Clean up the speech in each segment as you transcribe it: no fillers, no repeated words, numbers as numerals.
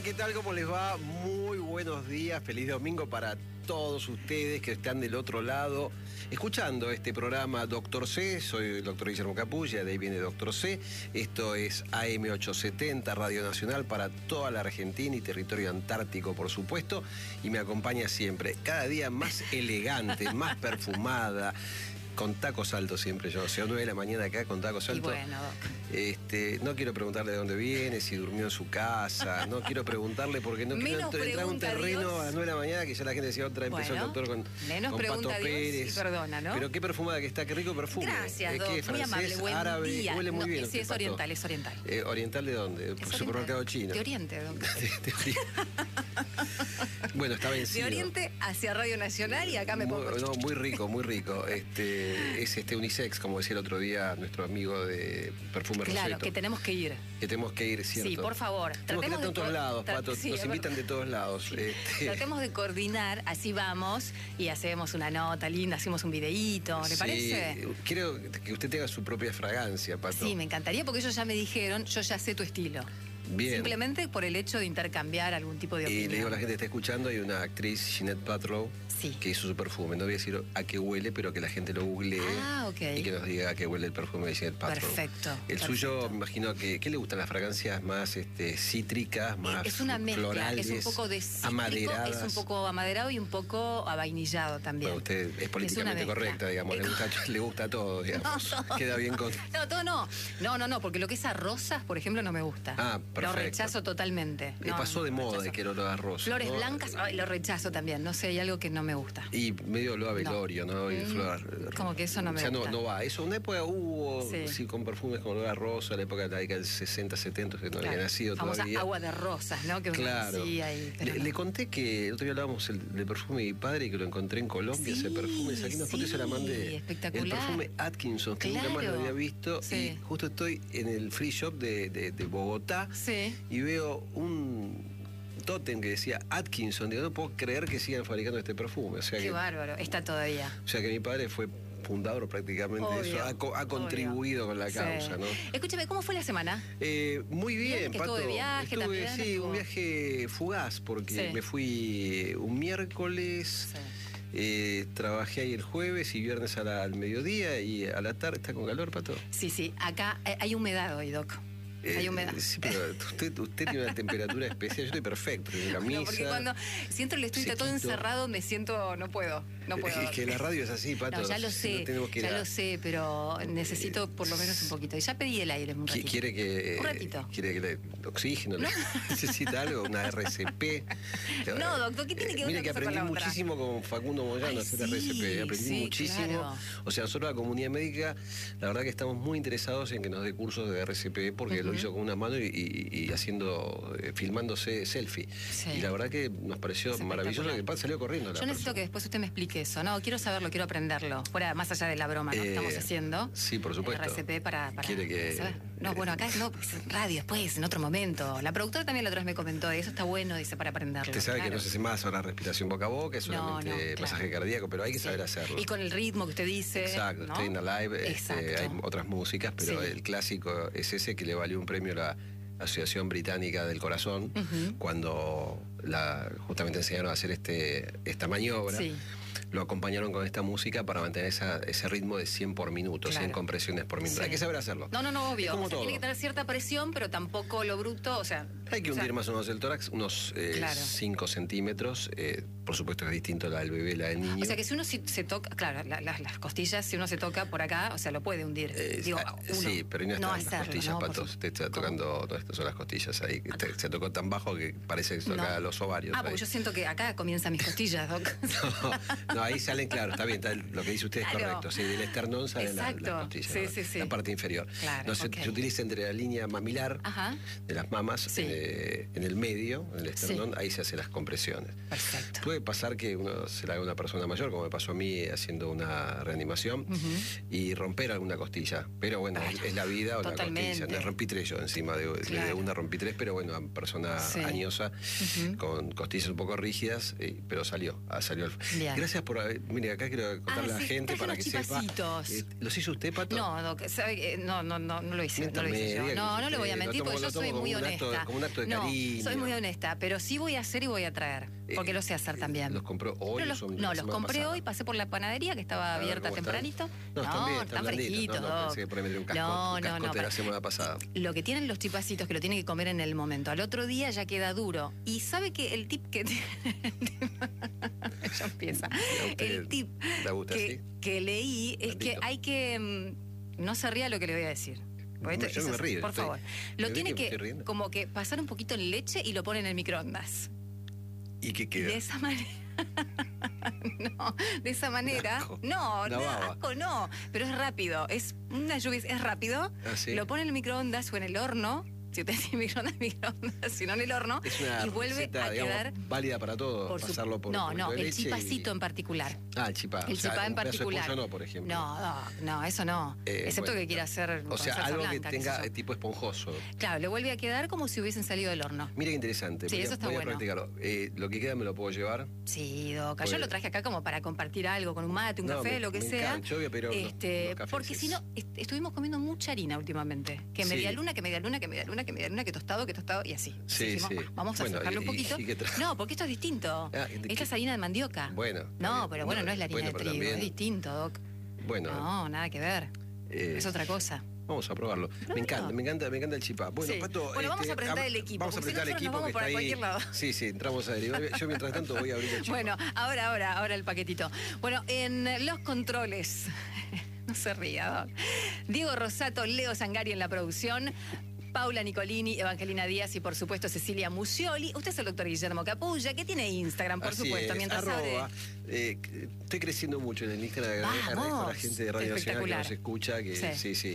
¿qué tal? ¿Cómo les va? Muy buenos días, feliz domingo para todos ustedes que están del otro lado escuchando este programa Doctor C. Soy el doctor Guillermo Capulla, de ahí viene Doctor C. Esto es AM870, Radio Nacional para toda la Argentina y territorio antártico, por supuesto, y me acompaña siempre, cada día más elegante, más perfumada, con tacos altos siempre yo, o sea, 9 de la mañana acá con tacos altos. Y bueno, Doc. No quiero preguntarle de dónde viene, si durmió en su casa, no quiero preguntarle porque no quiero entrar en un terreno a las 9 de la mañana que ya la gente decía otra empezó el doctor con pregunta Pato Dios Pérez. Y perdona, ¿no? Pero qué perfumada que está, qué rico perfume. Gracias, Doc, ¿Qué, muy amable, buen árabe, día. Huele muy bien. Sí, es oriental, es oriental. ¿Oriental de dónde? Es Supermercado chino. De Oriente, Doc. De Oriente. Bueno, está vencido. De Oriente hacia Radio Nacional y acá me pongo. No, muy rico, muy rico. Es unisex, como decía el otro día nuestro amigo de Perfume Roseto. Claro, que tenemos que ir. Que tenemos que ir, ¿cierto? Sí, por favor. Tenemos que ir de todos lados, Pato. Sí, nos invitan de todos lados. Tratemos de coordinar, así vamos y hacemos una nota linda, hacemos un videíto, ¿le parece? Quiero que usted tenga su propia fragancia, Pato. Sí, me encantaría porque ellos ya me dijeron, yo ya sé tu estilo. Bien. Simplemente por el hecho de intercambiar algún tipo de opinión. Y le digo a la gente que está escuchando, hay una actriz, Jeanette Paltrow, que hizo su perfume. No voy a decir a qué huele, pero que la gente lo googlee y que nos diga a qué huele el perfume de Jeanette Paltrow. Perfecto. El suyo, me imagino que ¿qué le gustan las fragancias más cítricas, más es una mezcla, florales, es un poco de cítrico, amaderadas? Es un poco amaderado y un poco avainillado también. Bueno, usted es políticamente correcta, digamos, le gusta todo, digamos. No. Queda bien con... No, todo no. No, porque lo que es a rosas, por ejemplo, no me gusta. Ah, perfecto. Lo rechazo totalmente. Pasó de moda que era olor a rosa. Flores blancas, lo rechazo también. No sé, hay algo que no me gusta. Y medio olor a velorio, ¿no? Y flor. Como que eso no me gusta. No va. Eso, una época hubo, sí, con perfumes con olor a rosa, la época de la década del 60, 70, que no había nacido todavía. Agua de rosas, ¿no? Que uno decía ahí, le conté que el otro día hablábamos del perfume de mi padre y que lo encontré en Colombia, ese perfume. Saqué una foto y se la mandé. Espectacular. El perfume Atkinson, que nunca más lo había visto. Y justo estoy en el free shop de Bogotá y veo un tótem que decía Atkinson. Digo, no puedo creer que sigan fabricando este perfume. O sea, qué bárbaro, está todavía. O sea que mi padre fue fundador prácticamente de eso, ha contribuido con la causa, ¿no? Escúchame, ¿cómo fue la semana? Muy bien, que Pato. Estuve de viaje también. Sí, un viaje fugaz, porque me fui un miércoles. Trabajé ahí el jueves y viernes al mediodía y a la tarde. ¿Está con calor, Pato? Sí, acá hay humedad hoy, Doc. Hay humedad. Sí, pero usted tiene una temperatura especial. Yo estoy perfecto, en camisa. No, porque cuando siento el estudio todo encerrado me siento, no puedo. Es que la radio es así, Pato. No, ya lo sé, lo sé, pero necesito por lo menos un poquito. Y ya pedí el aire un ratito. Un ratito. ¿Quiere que le oxígeno? ¿No? ¿Necesita algo? ¿Una RCP? No, doctor, ¿qué tiene que ver? Mire que aprendí muchísimo con Facundo Moyano a hacer RCP. Aprendí muchísimo. Claro. O sea, nosotros la comunidad médica, la verdad que estamos muy interesados en que nos dé cursos de RCP porque lo hizo con una mano y haciendo, filmándose selfie. Y la verdad que nos pareció maravilloso, que salió corriendo. Yo necesito que después usted me explique eso, ¿no? Quiero saberlo, quiero aprenderlo. Fuera, más allá de la broma, ¿no? Que estamos haciendo. Sí, por supuesto. RCP para ¿Quiere que...? ¿sabe? No, bueno, acá no, pues en radio, después, en otro momento. La productora también la otra vez me comentó, eso está bueno, dice, para aprenderlo. Usted sabe que no se hace más ahora respiración boca a boca, es solamente masaje cardíaco, pero hay que saber hacerlo. Y con el ritmo que usted dice. Exacto, ¿no? Staying Alive, hay otras músicas, pero el clásico es ese que le valió un premio a la Asociación Británica del Corazón, cuando justamente enseñaron a hacer esta maniobra. Lo acompañaron con esta música para mantener ese ritmo de 100 por minuto, 100 compresiones por minuto. Hay que saber hacerlo. No, obvio. Como tiene que tener cierta presión, pero tampoco lo bruto, o sea... Hay que hundir más o menos el tórax, unos 5 centímetros. Por supuesto que es distinto la del bebé, la del niño. O sea que si uno se toca, claro, las costillas, si uno se toca por acá, o sea, lo puede hundir. Sí, pero no están las costillas, Pato. Usted está tocando, no, estas son las costillas ahí. Se tocó tan bajo que parece que toca los ovarios. Porque yo siento que acá comienzan mis costillas, Doc. No, ahí salen, claro, está bien, lo que dice usted es correcto. Sí, del esternón salen las costillas, la parte inferior. Claro, se utiliza entre la línea mamilar de las mamas, en el medio, en el esternón, ahí se hacen las compresiones. Perfecto. puede pasar que uno se la haga una persona mayor, como me pasó a mí haciendo una reanimación, y romper alguna costilla. Pero bueno, es la vida o totalmente. La costilla. Me rompí 3 yo encima de una, rompí 3, pero bueno, persona añosa, con costillas un poco rígidas, pero salió. Gracias por... Mire, acá quiero contarle a la gente para que sepa. ¿Los hizo usted, Pato? No, Doc, no lo hice. No le voy a mentir porque yo soy muy honesta. Como un acto de cariño. Soy muy honesta, pero sí voy a hacer y voy a traer, porque lo sé hacer también. ¿Los compró hoy? Los compré hoy, pasé por la panadería que estaba abierta tempranito. Están fresquitos, Doc. Pensé que por ahí meter un cascote de la semana pasada. Lo que tienen los chipacitos, que lo tienen que comer en el momento. Al otro día ya queda duro. Y sabe que el tip que... ya empieza. El tip que leí es que hay que... no se ría lo que le voy a decir. Yo no me río. Por favor. Lo tiene que como que pasar un poquito en leche y lo pone en el microondas. ¿Y qué queda? Y de esa manera... no, de esa manera... Asco. No, asco no. Pero es rápido. Es una lluvia, es rápido. ¿Ah, sí? Lo pone en el microondas o en el horno. Si usted tiene microondas, si no en el horno, es y vuelve receta, a quedar válida para todo, pasarlo por el chipacito en particular. El chipá. El chipá en particular. Pollo no, por ejemplo. No, eso no. Excepto que quiera hacer. O sea, algo blanca, que tenga tipo esponjoso. Claro, le vuelve a quedar como si hubiesen salido del horno. Mira qué interesante. Sí, eso está voy a bueno. practicarlo. Lo que queda me lo puedo llevar. Sí, Doca. Yo lo traje acá como para compartir algo con un mate, un café, lo que sea. Pero porque si no, estuvimos comiendo mucha harina últimamente. Que media luna, que tostado, y así. Sí. Vamos a sacarle un poquito. No, porque esto es distinto. Esta es harina de mandioca. Bueno. No, pero bueno, no es la harina de trigo, es distinto, Doc. Bueno. No, nada que ver. Es otra cosa. Vamos a probarlo. Me encanta el chipá. Bueno, Pato, vamos a presentar el equipo. Vamos a presentar el equipo que está ahí. Cualquier lado. Sí, entramos a derivar. Yo mientras tanto voy a abrir el chipá. Bueno, ahora el paquetito. Bueno, en los controles. No se ría, Doc. Diego Rosato, Leo Sangari en la producción. Paula Nicolini, Evangelina Díaz y por supuesto Cecilia Musioli. Usted es el doctor Guillermo Capulla, que tiene Instagram, por supuesto, mientras estoy creciendo mucho en el Instagram, agradezco a la gente de Radio Nacional que nos escucha, que sí.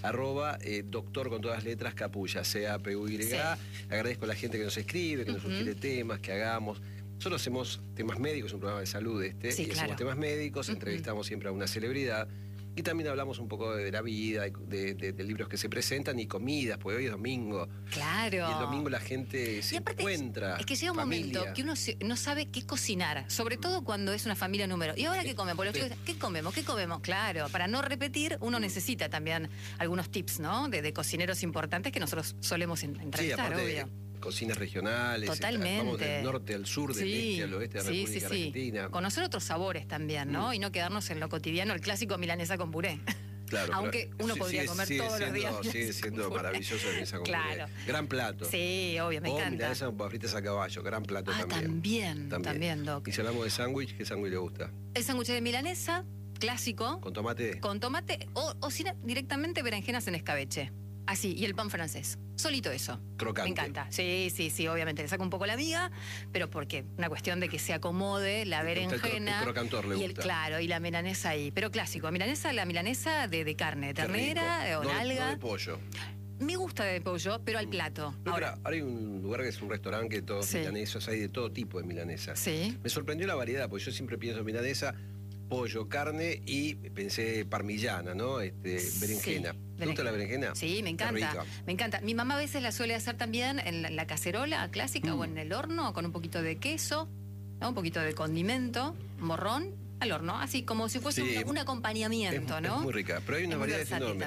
Doctor con todas letras Capulla, C-A-P-U-Y. Agradezco a la gente que nos escribe, que nos sugiere temas, que hagamos. Nosotros hacemos temas médicos, un programa de salud hacemos temas médicos, entrevistamos siempre a una celebridad. Y también hablamos un poco de la vida, de libros que se presentan y comidas, porque hoy es domingo. Claro. Y el domingo la gente se encuentra. Es que llega un momento que uno no sabe qué cocinar, sobre todo cuando es una familia número. ¿Y ahora qué comen? Porque los chicos dicen, ¿qué comemos? Claro, para no repetir, uno necesita también algunos tips, ¿no? De cocineros importantes que nosotros solemos entrevistar, obvio. Cocinas regionales, totalmente. Vamos del norte al sur, del este al oeste de la República Argentina. Conocer otros sabores también, ¿no? Y no quedarnos en lo cotidiano, el clásico milanesa con puré. Claro, aunque uno podría comer todos los días. Sigue siendo maravilloso la milanesa con puré. Gran plato. Sí, obvio, me encanta. Milanesa con papas fritas a caballo, gran plato también, Doc. Y si hablamos de sándwich, ¿qué sándwich le gusta? El sándwich de milanesa, clásico. ¿Con tomate? Con tomate o directamente berenjenas en escabeche. Así, y el pan francés. Solito eso. Crocante. Me encanta. Sí, obviamente. Le saco un poco la miga, pero porque una cuestión de que se acomode la berenjena. El crocantor le gusta. Claro, y la milanesa ahí. Pero clásico. La milanesa de carne, de ternera o nalga. No de pollo. Me gusta de pollo, pero al plato. Ahora hay un lugar que es un restaurante que todos milanesos, hay de todo tipo de milanesa. Sí. Me sorprendió la variedad, porque yo siempre pienso en milanesa, pollo, carne y pensé parmillana, ¿no? Berenjena. ¿Te gusta la berenjena? Sí, me encanta. Me encanta. Mi mamá a veces la suele hacer también en la cacerola clásica o en el horno con un poquito de queso, ¿no? Un poquito de condimento, morrón, al horno, así como si fuese un acompañamiento, ¿no? Es muy rica, pero hay una variedad enorme.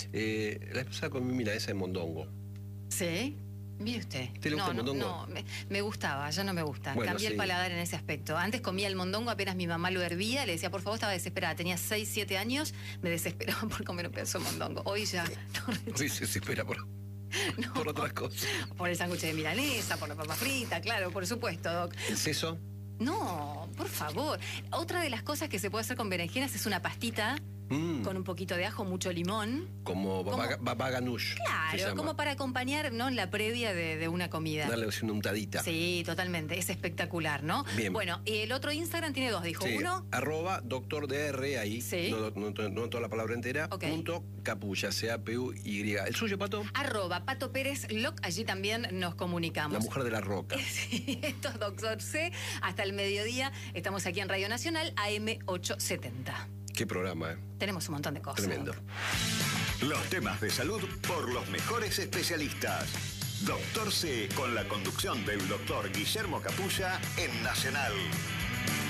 La vez pasada comí milanesa de mondongo. Sí. Mire usted. ¿Te le gusta el mondongo? No, me gustaba, ya no me gusta. Bueno, cambié el paladar en ese aspecto. Antes comía el mondongo, apenas mi mamá lo hervía, le decía, por favor, estaba desesperada. Tenía 6, 7 años, me desesperaba por comer un pedazo de mondongo. Hoy ya no. Hoy se desespera por otras cosas. Por el sándwich de milanesa, por la papa frita, claro, por supuesto, Doc. ¿El seso? No, por favor. Otra de las cosas que se puede hacer con berenjenas es una pastita con un poquito de ajo, mucho limón. Como baba ganoush. Claro, como para acompañar, ¿no?, la previa de una comida. Darle una untadita. Sí, totalmente. Es espectacular, ¿no? Bien. Bueno, y el otro Instagram tiene dos, dijo. Sí, uno. @doctordr ahí. Sí. No toda la palabra entera. Ok. Punto Capulla, CAPUY. ¿El suyo, Pato? @Pato Pérez Loc, allí también nos comunicamos. La mujer de la roca. Sí, esto es Doctor C. Hasta el mediodía estamos aquí en Radio Nacional, AM870. Qué programa, ¿eh? Tenemos un montón de cosas. Tremendo. Los temas de salud por los mejores especialistas. Doctor C, con la conducción del doctor Guillermo Capulla en Nacional.